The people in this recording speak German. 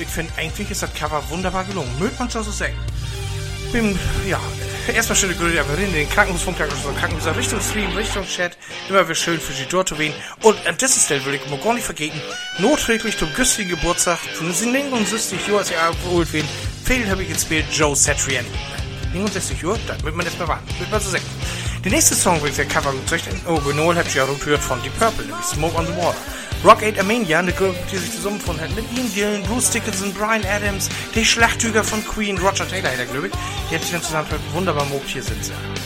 und ich finde, eigentlich ist das Cover wunderbar gelungen. Mögt man so sagen. Erstmal schöne Grüße an den Krankenhausfunk, Krankenhäuser, Richtung Stream, Richtung Chat. Immer wieder schön für die dort zu wählen. Und an dieser Stelle will ich mir gar nicht vergeten, nachträglich zum günstigen Geburtstag, von 69 Jahren, als ich abgeholt werden, fehlt habe ich gespielt Joe Satriani. 69 Uhr, dann wird man das mal warten. Wird man so sagen. Der nächste Song, welcher Cover gezeigt hat, Original habt ihr ja gehört von Deep Purple, nämlich Smoke on the Water. Rock 8 Armenia, eine Gruppe, die sich zusammengefunden hat mit Ian Gillan, Bruce Dickinson, Bryan Adams, der Schlachthüger von Queen, Roger Taylor, der glaube ich. Die hat sich dann zusammen wunderbar mogt, hier sind sie.